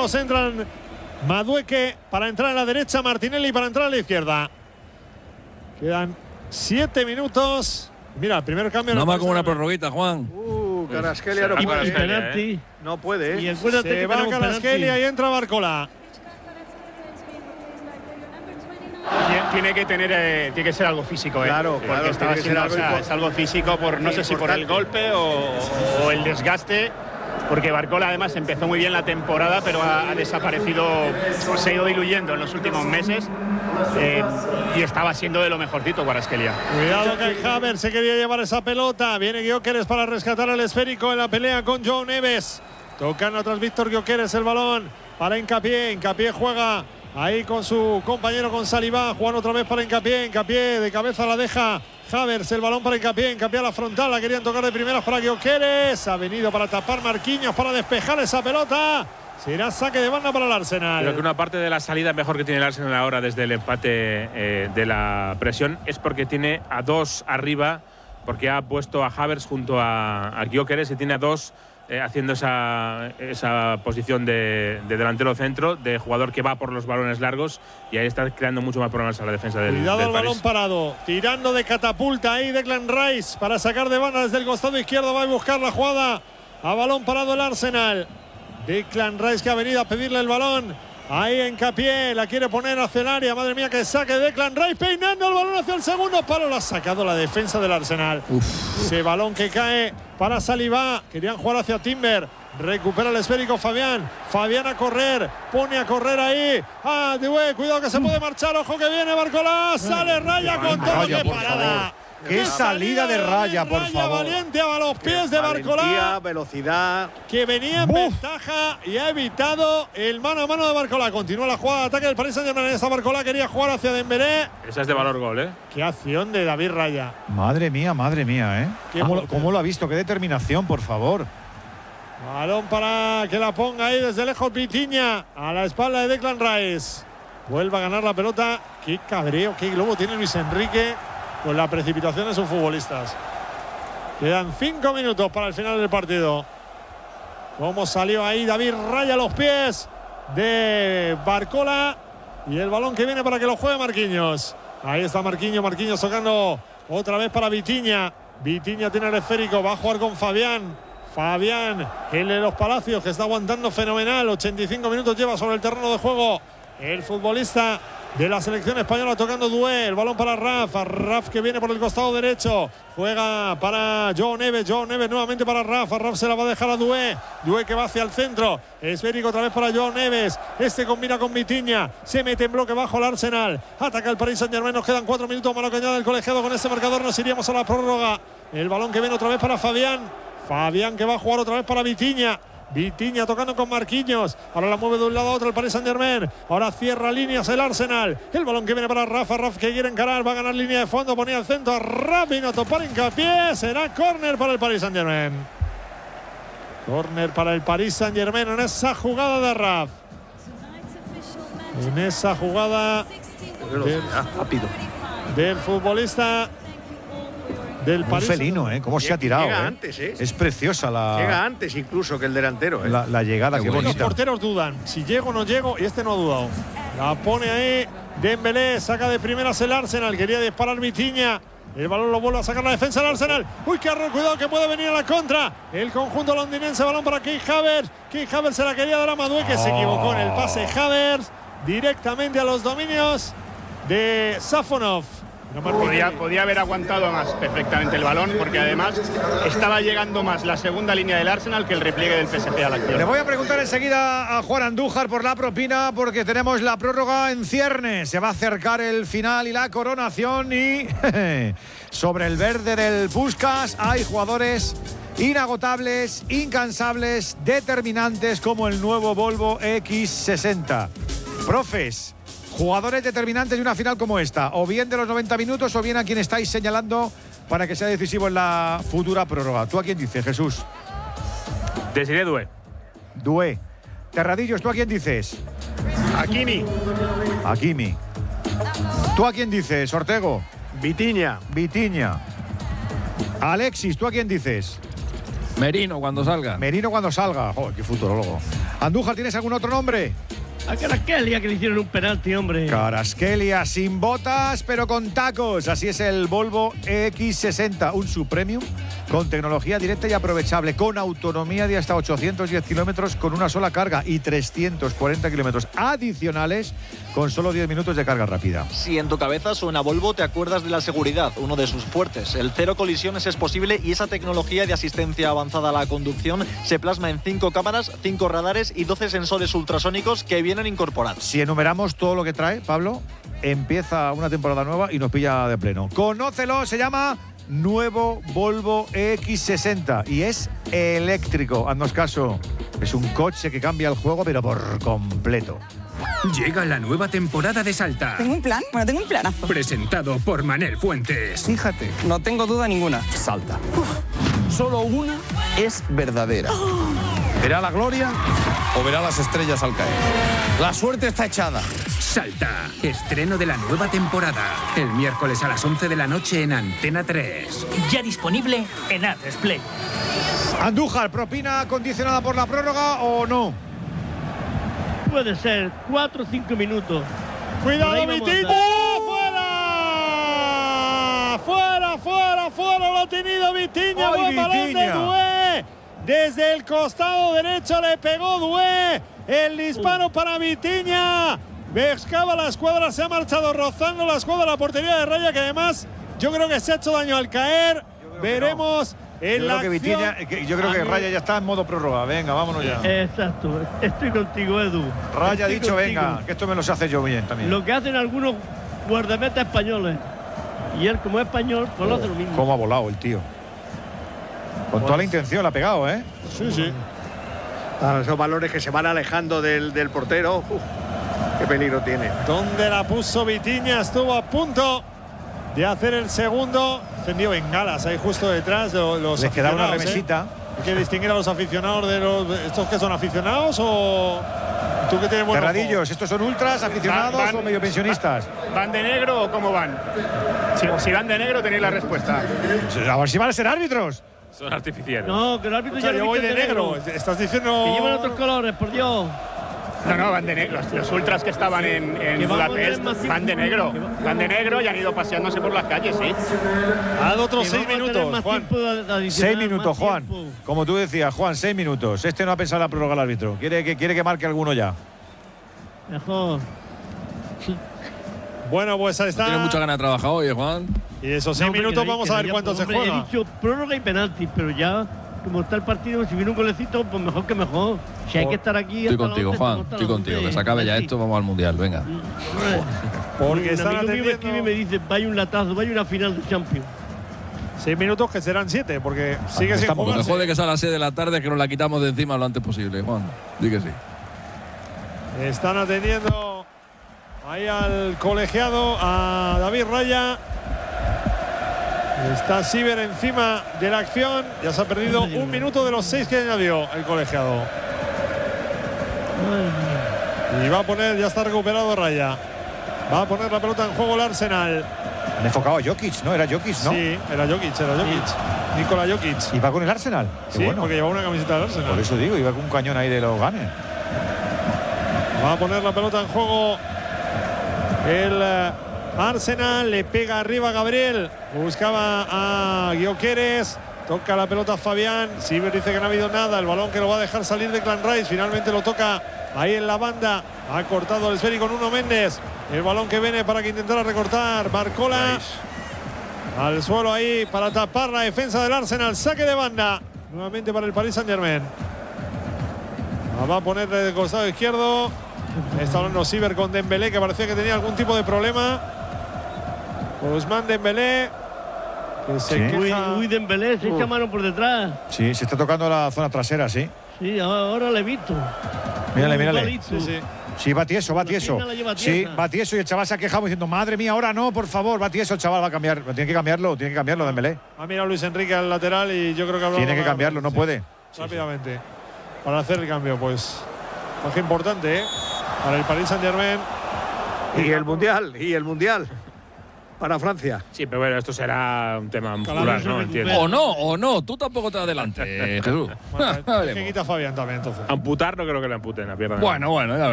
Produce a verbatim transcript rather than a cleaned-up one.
Ambos entran. Madueque para entrar a la derecha, Martinelli para entrar a la izquierda. Quedan siete minutos. Mira, el primer cambio. Nada más como una prorroguita, Juan. Uh, Kvaratskhelia no puede. Penalti. ¿eh? No puede. ¿eh? Y acuérdate Se que va tenemos Kvaratskhelia penalti. y entra Barcola. Tiene que tener, eh, tiene que ser algo físico, ¿eh? Claro, Porque claro, estaba tiene que siendo, ser o sea, algo es algo físico, por no sé si por el importante. golpe o, o el desgaste, porque Barcola además empezó muy bien la temporada, pero ha, ha desaparecido, se ha ido diluyendo en los últimos meses, eh, y estaba siendo de lo mejorcito Kvaratskhelia. Cuidado que el Havertz se quería llevar esa pelota. Viene Gyökeres para rescatar el esférico en la pelea con João Neves. Tocando atrás Víctor Gyökeres el balón para Hincapié. Hincapié juega ahí con su compañero, con Saliba. Juan otra vez para Hincapié. Hincapié de cabeza la deja Havertz. El balón para Hincapié. Hincapié a la frontal. La querían tocar de primeras para Gyökeres. Ha venido para tapar Marquinhos, para despejar esa pelota. Será saque de banda para el Arsenal. Creo que una parte de la salida mejor que tiene el Arsenal ahora desde el empate eh, de la presión es porque tiene a dos arriba, porque ha puesto a Havertz junto a, a Gyökeres y tiene a dos eh, haciendo esa, esa posición de, de delantero centro, de jugador que va por los balones largos, y ahí está creando mucho más problemas a la defensa del, Cuidado del al París. balón parado, tirando de catapulta ahí Declan Rice para sacar de banda desde el costado izquierdo. Va a buscar la jugada a balón parado el Arsenal. Declan Rice que ha venido a pedirle el balón. Ahí Hincapié, la quiere poner hacia el área. Madre mía, que saque Declan Rice, peinando el balón hacia el segundo palo. Lo ha sacado la defensa del Arsenal. Uf. Ese balón que cae para Saliba. Querían jugar hacia Timber. Recupera el esférico Fabián. Fabián a correr. Pone a correr ahí. Ah, Dewey, cuidado que se puede marchar. Ojo que viene Barcola. Sale Raya con todo. Raya, ¡Qué por parada! favor. ¡Qué salida de Raya, por Raya favor! valiente a los pies de Valentía, Barcola, velocidad. que venía en ventaja y ha evitado el mano a mano de Barcola. Continúa la jugada de ataque del Paris Saint-Germain. Esta Barcola quería jugar hacia Dembélé. Esa es de valor gol, ¿eh? Qué acción de David Raya. Madre mía, madre mía, ¿eh? ¿Cómo, lo- cómo lo ha visto? ¡Qué determinación, por favor! Balón para que la ponga ahí desde lejos Vitinha, a la espalda de Declan Rice. Vuelve a ganar la pelota. Qué cabreo, qué globo tiene Luis Enrique con la precipitación de sus futbolistas. Quedan cinco minutos para el final del partido. Cómo salió ahí David Raya a los pies de Barcola. Y el balón que viene para que lo juegue Marquinhos. Ahí está Marquinhos, Marquinhos tocando otra vez para Vitinha. Vitinha tiene el esférico, va a jugar con Fabián. Fabián, el de los Palacios, que está aguantando fenomenal. ochenta y cinco minutos lleva sobre el terreno de juego el futbolista de la selección española, tocando Dewey. El balón para Raf. Raf que viene por el costado derecho. Juega para João Neves. João Neves nuevamente para Raf. Raf se la va a dejar a Dewey. Dewey que va hacia el centro. Esférico otra vez para João Neves. Este combina con Vitinha. Se mete en bloque bajo el Arsenal. Ataca el Paris Saint-Germain. Nos quedan cuatro minutos. Mano cañada del colegiado. Con este marcador nos iríamos a la prórroga. El balón que viene otra vez para Fabián. Fabián que va a jugar otra vez para Vitinha. Vitinha tocando con Marquinhos. Ahora la mueve de un lado a otro el Paris Saint-Germain. Ahora cierra líneas el Arsenal. El balón que viene para Rafa. Rafa que quiere encarar. Va a ganar línea de fondo. Ponía el centro. Rápido. Topar Hincapié. Será córner para el Paris Saint-Germain. Córner para el Paris Saint-Germain en esa jugada de Raf. En esa jugada del, Rápido. del futbolista del Un Paris. felino, ¿eh? Cómo se ha tirado, Llega ¿eh? antes, ¿eh? Es preciosa la, Llega antes incluso que el delantero, ¿eh? la, la llegada, qué Los bonita. porteros dudan. Si llego o no llego, y este no ha dudado. La pone ahí Dembélé, saca de primeras el Arsenal. Quería disparar Vitinha. El balón lo vuelve a sacar la defensa del Arsenal. Uy, qué error, cuidado que puede venir a la contra. El conjunto londinense, balón para Kai Havertz. Kai Havertz se la quería dar a Madueque, que se equivocó en el pase. Havertz directamente a los dominios de Safonov. Podía, podía haber aguantado más perfectamente el balón, porque además estaba llegando más la segunda línea del Arsenal que el repliegue del P S G a la acción. Le voy a preguntar enseguida a Juan Andújar por la propina, porque tenemos la prórroga en ciernes. Se va a acercar el final y la coronación, y sobre el verde del Puskás hay jugadores inagotables, incansables, determinantes, como el nuevo Volvo X sesenta. Profes, jugadores determinantes de una final como esta, o bien de los noventa minutos, o bien a quien estáis señalando para que sea decisivo en la futura prórroga. ¿Tú a quién dices, Jesús? Desiré Doué. Doué. Terradillos, ¿tú a quién dices? Hakimi. Hakimi. ¿Tú a quién dices, Ortego? Vitinha. Vitinha. Alexis, ¿tú a quién dices? Merino cuando salga. Merino cuando salga. Joder, qué futurólogo. Andújar, ¿tienes algún otro nombre? A Kvaratskhelia, que le hicieron un penalti, hombre. Kvaratskhelia sin botas, pero con tacos. Así es el Volvo E X sesenta, un subpremium con tecnología directa y aprovechable, con autonomía de hasta ochocientos diez kilómetros con una sola carga y trescientos cuarenta kilómetros adicionales con solo diez minutos de carga rápida. Si en tu cabeza suena Volvo, te acuerdas de la seguridad, uno de sus fuertes. El cero colisiones es posible y esa tecnología de asistencia avanzada a la conducción se plasma en cinco cámaras, cinco radares y doce sensores ultrasónicos que vienen incorporados. Si enumeramos todo lo que trae, Pablo, empieza una temporada nueva y nos pilla de pleno. Conócelo, se llama nuevo Volvo E X sesenta y es eléctrico. Haznos caso, es un coche que cambia el juego, pero por completo. Llega la nueva temporada de Salta. ¿Tengo un plan? Bueno, tengo un planazo. Presentado por Manel Fuentes. Fíjate, no tengo duda ninguna. Salta. Uf, solo una es verdadera. Oh. ¿Verá la gloria o verá las estrellas al caer? La suerte está echada. Salta, estreno de la nueva temporada. El miércoles a las once de la noche en Antena tres. Ya disponible en Atresplay. Andújar, ¿propina condicionada por la prórroga o no? Puede ser, cuatro o cinco minutos. ¡Cuidado, Vitinha! ¡Fuera! ¡Fuera, fuera, fuera! Lo ha tenido Vitinha. Buen balón de Doué. Desde el costado derecho le pegó Doué. El disparo uh. para Vitinha. Pescaba la escuadra, se ha marchado rozando la escuadra, la portería de Raya, que además yo creo que se ha hecho daño al caer. Veremos no. en yo la creo que Vitinha, que Yo creo que Raya ya está en modo prórroga. Venga, vámonos ya. Exacto, estoy contigo, Edu. Raya ha dicho, contigo. venga, que esto me lo hace yo bien también. Lo que hacen algunos guardametas españoles. Y él, como es español, pues oh, lo hace lo mismo. Cómo ha volado el tío. Con pues, toda la intención la ha pegado, ¿eh? Sí, sí. Ah, esos balones que se van alejando del, del portero. Uf, qué peligro tiene. ¿Dónde la puso Vitinha? Estuvo a punto de hacer el segundo. Encendió bengalas ahí justo detrás. Los Les queda una remesita. ¿Eh? Hay que distinguir a los aficionados de los. ¿Estos que son aficionados o.? ¿Tú que tienes buen Terradillos, ¿estos son ultras, aficionados van, van, o medio pensionistas? ¿Van de negro o cómo van? Si, si van de negro tenéis la respuesta. A ver si van a ser árbitros. Son artificiales. No, que el árbitro o sea, ya yo voy de negro. negro. Estás diciendo. Que llevan otros colores, por Dios. No, no, van de negro. Los, los ultras que estaban en, en Budapest van de negro. Van de negro y han ido paseándose por las calles, sí. Ha dado otros seis minutos, Juan. Seis minutos, Juan. Como tú decías, Juan, seis minutos. Este no ha pensado la prórroga al árbitro. Quiere que, quiere que marque alguno ya. Mejor. Bueno, pues ahí está. Tiene mucha ganas de trabajar hoy, Juan. Y esos seis no, minutos vamos a ver cuánto se juega. He dicho prórroga y penalti, pero ya como está el partido, si viene un golecito, pues mejor que mejor. Si hay que estar aquí. Estoy contigo, Juan. Estoy contigo. Que se acabe ya esto, vamos al mundial. Venga. Porque están atendiendo. Me escribe y me dice, vaya un latazo, vaya una final de Champions. Seis minutos que serán siete, porque sigue sin jugarse. Lo mejor de que sea a las seis de la tarde es que nos la quitamos de encima lo antes posible, Juan. Di que sí. Están atendiendo ahí al colegiado, a David Raya. Está Siver encima de la acción. Ya se ha perdido un minuto de los seis que añadió el colegiado. Y va a poner, ya está recuperado Raya. Va a poner la pelota en juego el Arsenal. Han enfocado a Jokic, ¿no? Era Jokic, ¿no? Sí, era Jokic, era Jokic. Sí. Nikola Jokic. ¿Y va con el Arsenal? Qué sí, bueno. Porque lleva una camiseta del Arsenal. Por eso digo, iba con un cañón ahí de los Gunners. Va a poner la pelota en juego el uh, Arsenal. Le pega arriba a Gabriel. Buscaba a Gyökeres. Toca la pelota a Fabián. Siver dice que no ha habido nada. El balón que lo va a dejar salir de Declan Rice. Finalmente lo toca ahí en la banda. Ha cortado el esférico con Nuno Méndez. El balón que viene para que intentara recortar Barcola. Nice. Al suelo ahí para tapar la defensa del Arsenal. Saque de banda. Nuevamente para el Paris Saint-Germain. Va a ponerle de costado izquierdo. Está hablando Siver con Dembélé, que parecía que tenía algún tipo de problema. Ousmane Dembélé. Que se ¿Sí? Uy, uy, Dembélé, se echa mano por detrás. Sí, se está tocando la zona trasera, sí. Sí, ahora le he visto. Mírale, mírale. Sí, sí. Sí, va tieso, va tieso. Sí, va tieso y el chaval se ha quejado diciendo, madre mía, ahora no, por favor, va tieso el chaval, va a cambiar. Tiene que cambiarlo, tiene que cambiarlo, Dembélé. Ha mirado Luis Enrique al lateral y yo creo que... Tiene que cambiarlo, no sí. puede. Rápidamente. Sí, sí. Para hacer el cambio, pues. Baja importante, ¿eh? Para el Paris Saint-Germain. Y el Mundial, y el Mundial. para Francia. Sí, pero bueno, esto será un tema muscular, ¿no? Entiendo. O no, o no, tú tampoco te adelantes, Jesús. Bueno, ¿qué quita Fabián también entonces? Amputar no creo que le amputen la pierna. Bueno, bueno, ya